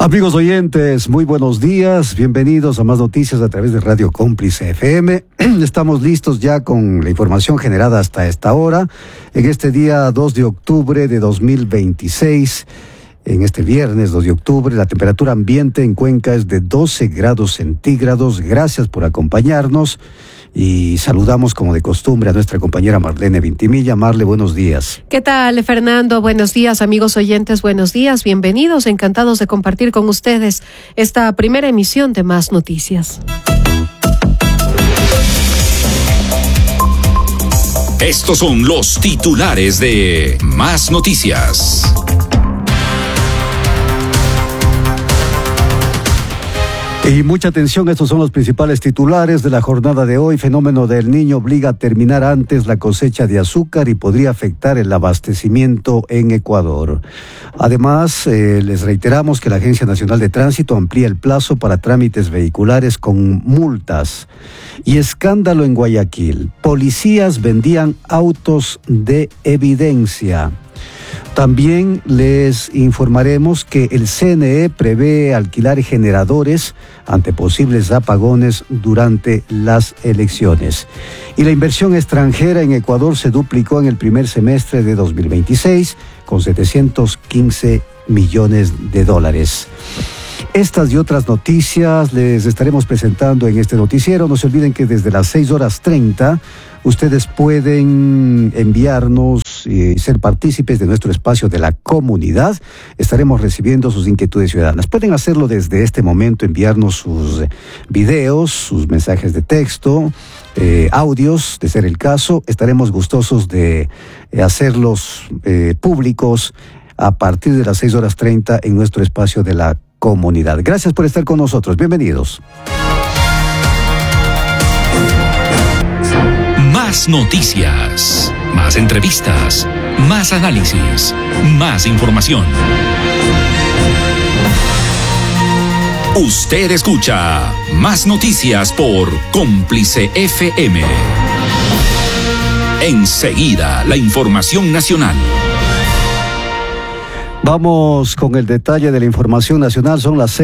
Amigos oyentes, muy buenos días, bienvenidos a más noticias a través de Radio Cómplice FM. Estamos listos ya con la información generada hasta esta hora, en este día 2 de octubre de 2026. En este viernes 2 de octubre, la temperatura ambiente en Cuenca es de 12 grados centígrados. Gracias por acompañarnos y saludamos como de costumbre a nuestra compañera Marlene Vintimilla. Marle, buenos días. ¿Qué tal, Fernando? Buenos días, amigos oyentes, buenos días, bienvenidos, encantados de compartir con ustedes esta primera emisión de Más Noticias. Estos son los titulares de Más Noticias. Y mucha atención, estos son los principales titulares de la jornada de hoy. Fenómeno del Niño obliga a terminar antes la cosecha de azúcar y podría afectar el abastecimiento en Ecuador. Además, les reiteramos que la Agencia Nacional de Tránsito amplía el plazo para trámites vehiculares con multas. Y escándalo en Guayaquil. Policías vendían autos de evidencia. También les informaremos que el CNE prevé alquilar generadores ante posibles apagones durante las elecciones. Y la inversión extranjera en Ecuador se duplicó en el primer semestre de 2026 con 715 millones de dólares. Estas y otras noticias les estaremos presentando en este noticiero. No se olviden que desde las 6:30 ustedes pueden enviarnos y ser partícipes de nuestro espacio de la comunidad. Estaremos recibiendo sus inquietudes ciudadanas. Pueden hacerlo desde este momento, enviarnos sus videos, sus mensajes de texto, audios, de ser el caso. Estaremos gustosos de hacerlos públicos a partir de las 6:30 en nuestro espacio de la comunidad. Gracias por estar con nosotros. Bienvenidos. Más noticias, más entrevistas, más análisis, más información. Usted escucha Más Noticias por Cómplice FM. Enseguida, la información nacional. Vamos con el detalle de la información nacional. Son las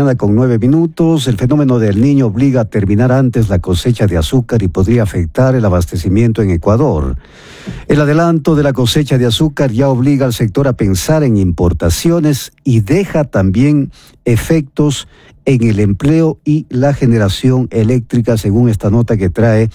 6:09 a.m. El fenómeno del Niño obliga a terminar antes la cosecha de azúcar y podría afectar el abastecimiento en Ecuador. El adelanto de la cosecha de azúcar ya obliga al sector a pensar en importaciones y deja también efectos en el empleo y la generación eléctrica, según esta nota que trae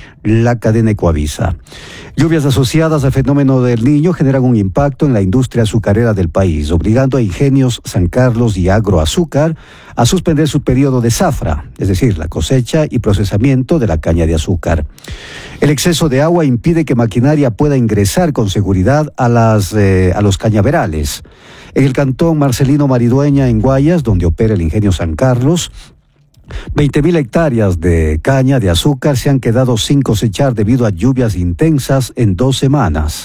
la cadena Ecuavisa. Lluvias asociadas al fenómeno del Niño generan un impacto en la industria azucarera del país, obligando a Ingenios San Carlos y Agroazúcar a suspender su periodo de zafra, es decir, la cosecha y procesamiento de la caña de azúcar. El exceso de agua impide que maquinaria pueda ingresar con seguridad a los cañaverales. En el cantón Marcelino Maridueña, en Guayas, donde opera el Ingenio San Carlos, 20.000 hectáreas de caña de azúcar se han quedado sin cosechar debido a lluvias intensas en 2 semanas.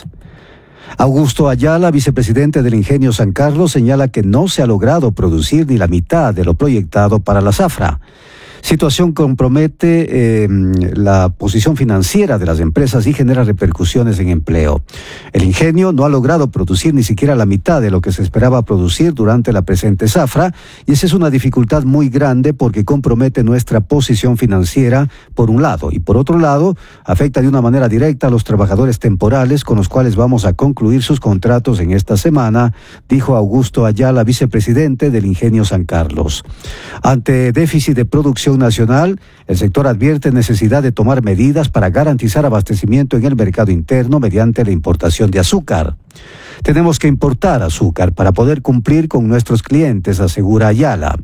Augusto Ayala, vicepresidente del Ingenio San Carlos, señala que no se ha logrado producir ni la mitad de lo proyectado para la zafra. Situación compromete la posición financiera de las empresas y genera repercusiones en empleo. El ingenio no ha logrado producir ni siquiera la mitad de lo que se esperaba producir durante la presente zafra, y esa es una dificultad muy grande porque compromete nuestra posición financiera por un lado, y por otro lado afecta de una manera directa a los trabajadores temporales con los cuales vamos a concluir sus contratos en esta semana, dijo Augusto Ayala, vicepresidente del Ingenio San Carlos. Ante déficit de producción nacional, el sector advierte necesidad de tomar medidas para garantizar abastecimiento en el mercado interno mediante la importación de azúcar. Tenemos que importar azúcar para poder cumplir con nuestros clientes, asegura Ayala.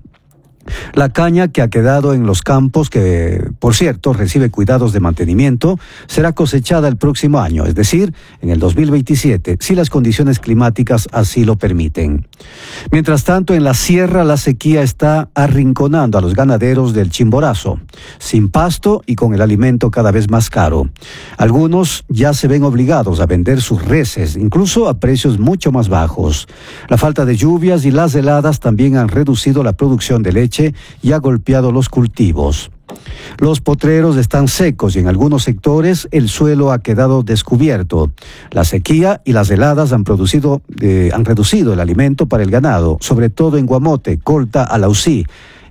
La caña que ha quedado en los campos, que por cierto recibe cuidados de mantenimiento, será cosechada el próximo año, es decir, en el 2027, si las condiciones climáticas así lo permiten. Mientras tanto, en la sierra la sequía está arrinconando a los ganaderos del Chimborazo, sin pasto y con el alimento cada vez más caro. Algunos ya se ven obligados a vender sus reses, incluso a precios mucho más bajos. La falta de lluvias y las heladas también han reducido la producción de leche y ha golpeado los cultivos. Los potreros están secos y en algunos sectores el suelo ha quedado descubierto. La sequía y las heladas han reducido el alimento para el ganado, sobre todo en Guamote, Colta, Alausí.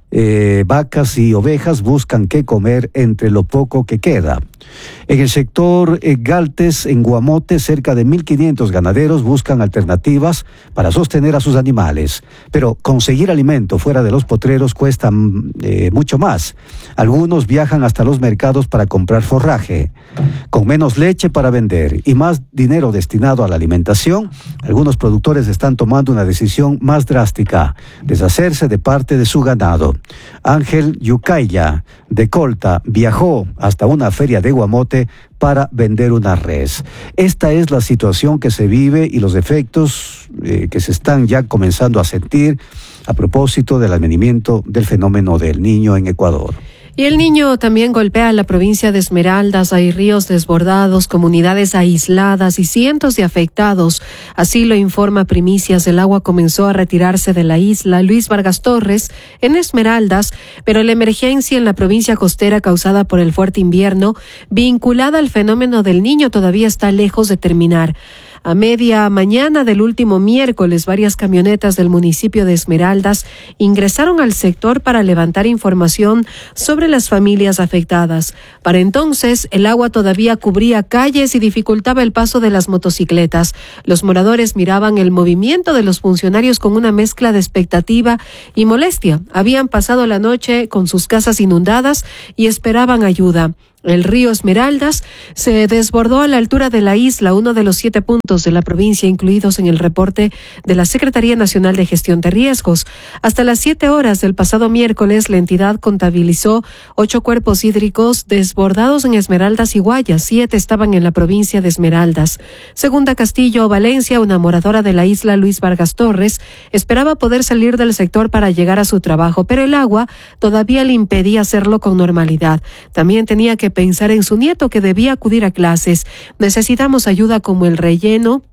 Vacas y ovejas buscan qué comer entre lo poco que queda. En el sector Galtes, en Guamote, cerca de 1.500 ganaderos buscan alternativas para sostener a sus animales. Pero conseguir alimento fuera de los potreros cuesta mucho más. Algunos viajan hasta los mercados para comprar forraje. Con menos leche para vender y más dinero destinado a la alimentación, algunos productores están tomando una decisión más drástica: deshacerse de parte de su ganado. Ángel Yucaya, de Colta, viajó hasta una feria de Guamote para vender una res. Esta es la situación que se vive y los efectos que se están ya comenzando a sentir a propósito del advenimiento del fenómeno del Niño en Ecuador. Y el Niño también golpea la provincia de Esmeraldas. Hay ríos desbordados, comunidades aisladas y cientos de afectados. Así lo informa Primicias. El agua comenzó a retirarse de la isla Luis Vargas Torres en Esmeraldas, pero la emergencia en la provincia costera causada por el fuerte invierno, vinculada al fenómeno del Niño, todavía está lejos de terminar. A media mañana del último miércoles, varias camionetas del municipio de Esmeraldas ingresaron al sector para levantar información sobre las familias afectadas. Para entonces, el agua todavía cubría calles y dificultaba el paso de las motocicletas. Los moradores miraban el movimiento de los funcionarios con una mezcla de expectativa y molestia. Habían pasado la noche con sus casas inundadas y esperaban ayuda. El río Esmeraldas se desbordó a la altura de la isla, uno de los 7 puntos de la provincia incluidos en el reporte de la Secretaría Nacional de Gestión de Riesgos. Hasta las 7 horas del pasado miércoles, la entidad contabilizó 8 cuerpos hídricos desbordados en Esmeraldas y Guayas. 7 estaban en la provincia de Esmeraldas. Segunda Castillo Valencia, una moradora de la isla Luis Vargas Torres, esperaba poder salir del sector para llegar a su trabajo, pero el agua todavía le impedía hacerlo con normalidad. También tenía que pensar en su nieto, que debía acudir a clases. Necesitamos ayuda como el relleno.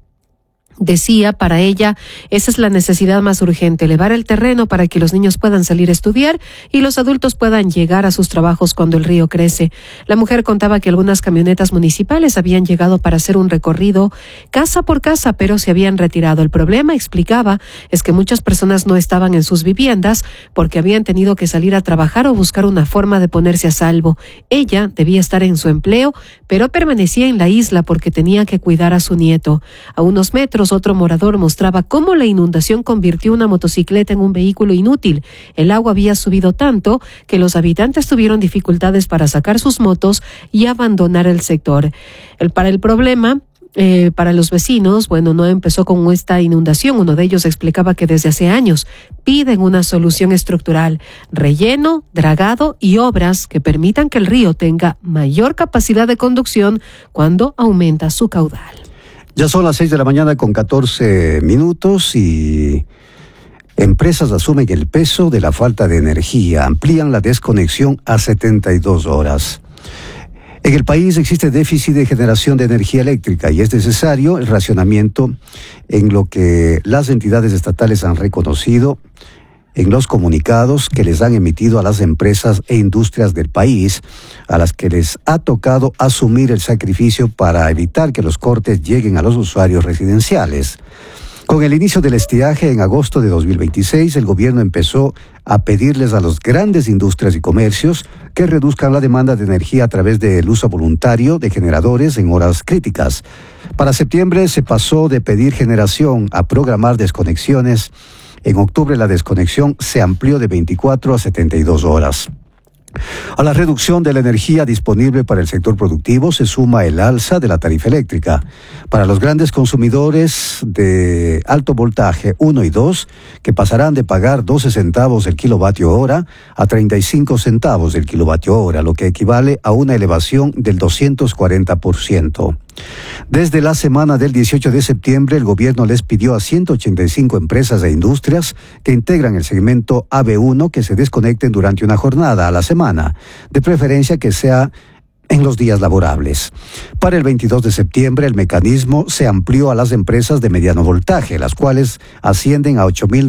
Decía, para ella, esa es la necesidad más urgente, elevar el terreno para que los niños puedan salir a estudiar y los adultos puedan llegar a sus trabajos cuando el río crece. La mujer contaba que algunas camionetas municipales habían llegado para hacer un recorrido casa por casa, pero se habían retirado. El problema, explicaba, es que muchas personas no estaban en sus viviendas porque habían tenido que salir a trabajar o buscar una forma de ponerse a salvo. Ella debía estar en su empleo, pero permanecía en la isla porque tenía que cuidar a su nieto. A unos metros, otro morador mostraba cómo la inundación convirtió una motocicleta en un vehículo inútil. El agua había subido tanto que los habitantes tuvieron dificultades para sacar sus motos y abandonar el sector. Para el problema, para los vecinos, no empezó con esta inundación. Uno de ellos explicaba que desde hace años piden una solución estructural, relleno, dragado y obras que permitan que el río tenga mayor capacidad de conducción cuando aumenta su caudal. Ya son las 6 de la mañana con 14 minutos y empresas asumen el peso de la falta de energía, amplían la desconexión a 72 horas. En el país existe déficit de generación de energía eléctrica y es necesario el racionamiento, en lo que las entidades estatales han reconocido en los comunicados que les han emitido a las empresas e industrias del país, a las que les ha tocado asumir el sacrificio para evitar que los cortes lleguen a los usuarios residenciales. Con el inicio del estiaje en agosto de 2026, el gobierno empezó a pedirles a las grandes industrias y comercios que reduzcan la demanda de energía a través del uso voluntario de generadores en horas críticas. Para septiembre se pasó de pedir generación a programar desconexiones. En octubre la desconexión se amplió de 24 a 72 horas. A la reducción de la energía disponible para el sector productivo se suma el alza de la tarifa eléctrica. Para los grandes consumidores de alto voltaje 1 y 2, que pasarán de pagar 12 centavos el kilovatio hora a 35 centavos el kilovatio hora, lo que equivale a una elevación del 240%. Desde la semana del 18 de septiembre, el gobierno les pidió a 185 empresas e industrias que integran el segmento AB1 que se desconecten durante una jornada a la semana, de preferencia que sea en los días laborables. Para el 22 de septiembre, el mecanismo se amplió a las empresas de mediano voltaje, las cuales ascienden a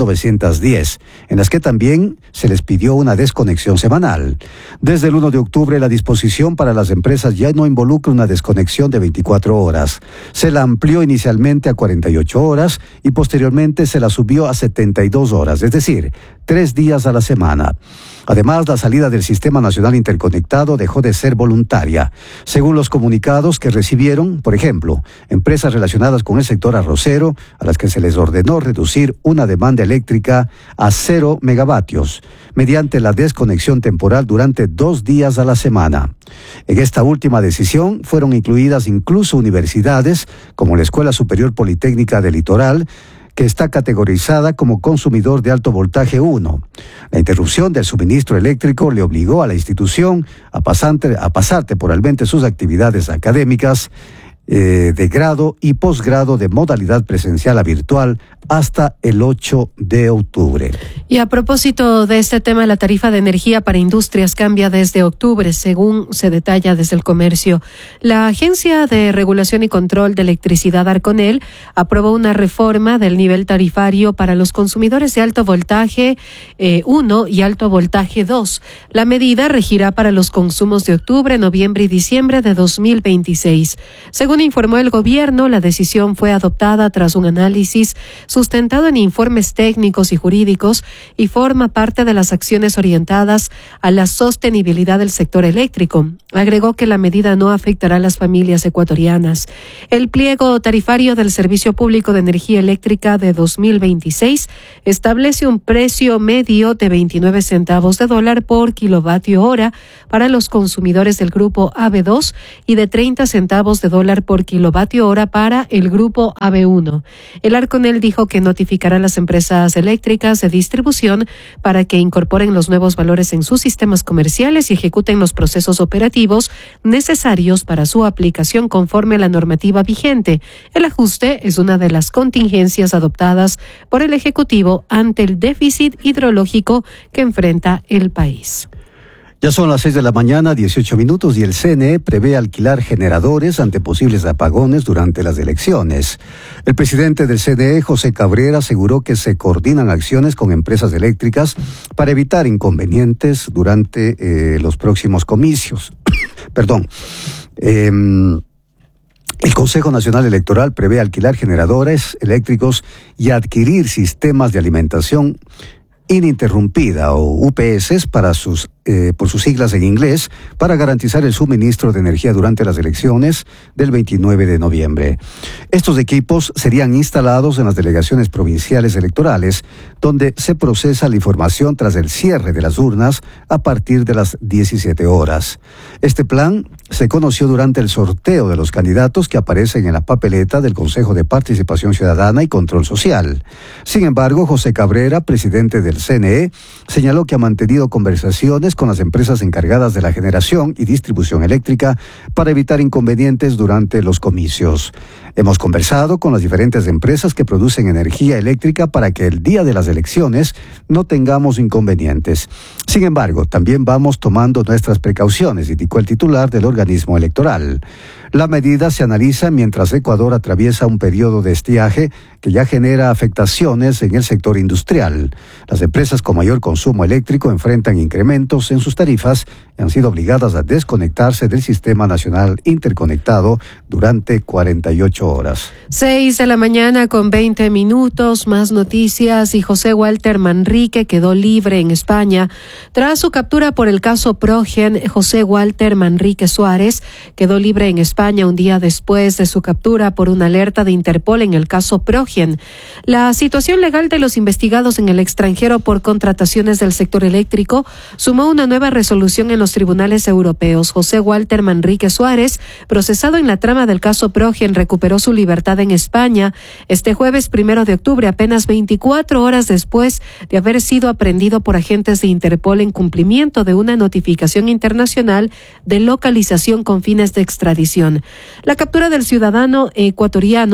8.910, en las que también se les pidió una desconexión semanal. Desde el 1 de octubre, la disposición para las empresas ya no involucra una desconexión de 24 horas. Se la amplió inicialmente a 48 horas y posteriormente se la subió a 72 horas, es decir, 3 días a la semana. Además, la salida del Sistema Nacional Interconectado dejó de ser voluntaria. Según los comunicados que recibieron, por ejemplo, empresas relacionadas con el sector arrocero, a las que se les ordenó reducir una demanda eléctrica a 0 megavatios, mediante la desconexión temporal durante 2 días a la semana. En esta última decisión fueron incluidas incluso universidades, como la Escuela Superior Politécnica del Litoral, que está categorizada como consumidor de alto voltaje 1. La interrupción del suministro eléctrico le obligó a la institución a pasar temporalmente sus actividades académicas de grado y posgrado de modalidad presencial a virtual hasta el 8 de octubre. Y a propósito de este tema, la tarifa de energía para industrias cambia desde octubre, según se detalla desde el comercio. La Agencia de Regulación y Control de Electricidad Arconel aprobó una reforma del nivel tarifario para los consumidores de alto voltaje 1 y alto voltaje 2. La medida regirá para los consumos de octubre, noviembre y diciembre de 2026. Según informó el gobierno, la decisión fue adoptada tras un análisis sustentado en informes técnicos y jurídicos y forma parte de las acciones orientadas a la sostenibilidad del sector eléctrico. Agregó que la medida no afectará a las familias ecuatorianas. El pliego tarifario del Servicio Público de Energía Eléctrica de 2026 establece un precio medio de 29 centavos de dólar por kilovatio hora para los consumidores del grupo AB2 y de 30 centavos de dólar por kilovatio hora para el grupo AB1. El Arconel dijo que notificará a las empresas eléctricas de distribución para que incorporen los nuevos valores en sus sistemas comerciales y ejecuten los procesos operativos necesarios para su aplicación conforme a la normativa vigente. El ajuste es una de las contingencias adoptadas por el Ejecutivo ante el déficit hidrológico que enfrenta el país. Ya son las 6 de la mañana, 18 minutos, y el CNE prevé alquilar generadores ante posibles apagones durante las elecciones. El presidente del CNE, José Cabrera, aseguró que se coordinan acciones con empresas eléctricas para evitar inconvenientes durante los próximos comicios. El Consejo Nacional Electoral prevé alquilar generadores eléctricos y adquirir sistemas de alimentación ininterrumpida o UPS por sus siglas en inglés, para garantizar el suministro de energía durante las elecciones del 29 de noviembre. Estos equipos serían instalados en las delegaciones provinciales electorales, donde se procesa la información tras el cierre de las urnas a partir de las 17 horas. Este plan se conoció durante el sorteo de los candidatos que aparecen en la papeleta del Consejo de Participación Ciudadana y Control Social. Sin embargo, José Cabrera, presidente del CNE, señaló que ha mantenido conversaciones con las empresas encargadas de la generación y distribución eléctrica para evitar inconvenientes durante los comicios. Hemos conversado con las diferentes empresas que producen energía eléctrica para que el día de las elecciones no tengamos inconvenientes. Sin embargo, también vamos tomando nuestras precauciones, indicó el titular del organismo electoral. La medida se analiza mientras Ecuador atraviesa un periodo de estiaje que ya genera afectaciones en el sector industrial. Las empresas con mayor consumo eléctrico enfrentan incrementos en sus tarifas y han sido obligadas a desconectarse del Sistema Nacional Interconectado durante 48 horas. 6 de la mañana con 20 minutos, más noticias. Y José Walter Manrique quedó libre en España. Tras su captura por el caso Progen, José Walter Manrique Suárez quedó libre en España un día después de su captura por una alerta de Interpol en el caso Progen. La situación legal de los investigados en el extranjero por contrataciones del sector eléctrico sumó una nueva resolución en los tribunales europeos. José Walter Manrique Suárez, procesado en la trama del caso Progen, recuperó su libertad en España este jueves 1 de octubre, apenas 24 horas después de haber sido aprehendido por agentes de Interpol en cumplimiento de una notificación internacional de localización con fines de extradición. La captura del ciudadano ecuatoriano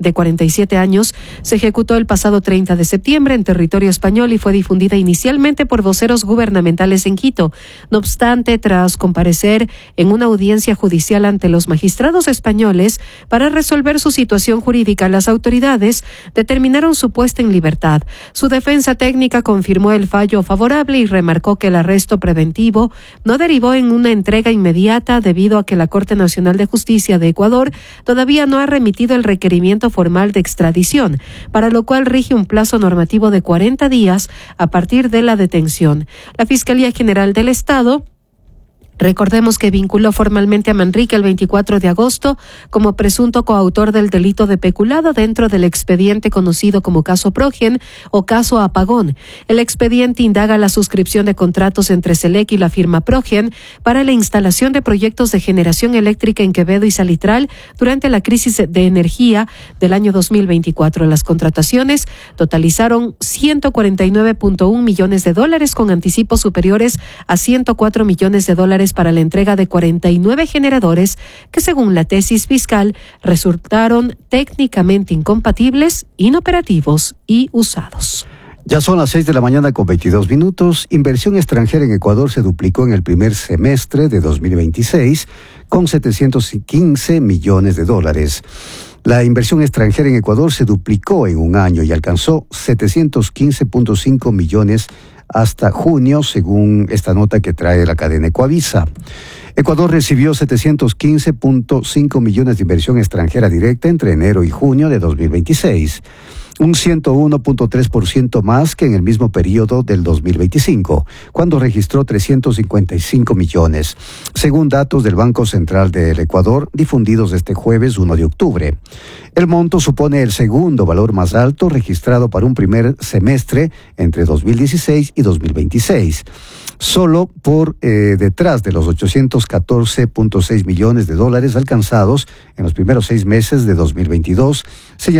de 47 años, se ejecutó el pasado 30 de septiembre en territorio español y fue difundida inicialmente por voceros gubernamentales en Quito. No obstante, tras comparecer en una audiencia judicial ante los magistrados españoles para resolver su situación jurídica, las autoridades determinaron su puesta en libertad. Su defensa técnica confirmó el fallo favorable y remarcó que el arresto preventivo no derivó en una entrega inmediata debido a que la Corte Nacional de Justicia de Ecuador todavía no ha remitido el requerimiento formal de extradición, para lo cual rige un plazo normativo de 40 días a partir de la detención. La Fiscalía General del Estado, recordemos que vinculó formalmente a Manrique el 24 de agosto como presunto coautor del delito de peculado dentro del expediente conocido como caso Progen o caso Apagón. El expediente indaga la suscripción de contratos entre Selec y la firma Progen para la instalación de proyectos de generación eléctrica en Quevedo y Salitral durante la crisis de energía del año 2024. Las contrataciones totalizaron $149.1 millones con anticipos superiores a $104 millones para la entrega de 49 generadores que, según la tesis fiscal, resultaron técnicamente incompatibles, inoperativos y usados. Ya son las 6 de la mañana con 22 minutos. Inversión extranjera en Ecuador se duplicó en el primer semestre de 2026 con $715 millones. La inversión extranjera en Ecuador se duplicó en un año y alcanzó 715.5 millones hasta junio, según esta nota que trae la cadena Ecuavisa. Ecuador recibió 715.5 millones de inversión extranjera directa entre enero y junio de 2026, un 101.3% más que en el mismo periodo del 2025, cuando registró 355 millones, según datos del Banco Central del Ecuador difundidos este jueves 1 de octubre. El monto supone el segundo valor más alto registrado para un primer semestre entre 2016 y 2026, solo por detrás de los 814.6 millones de dólares alcanzados en los primeros 6 meses de 2022,